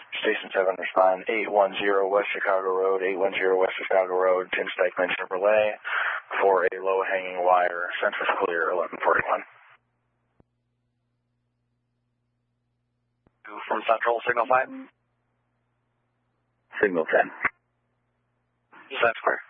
Station 7, respond 810 West Chicago Road, 810 West Chicago Road, Tim Stikeman Chevrolet, for a low-hanging wire. Central's clear, 1141. From Central, signal 5. Signal 10. That's clear.